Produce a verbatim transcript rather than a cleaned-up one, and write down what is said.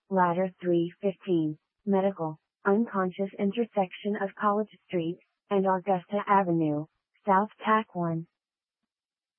Ladder three fifteen, Medical, unconscious intersection of College Street and Augusta Avenue, South Tack one.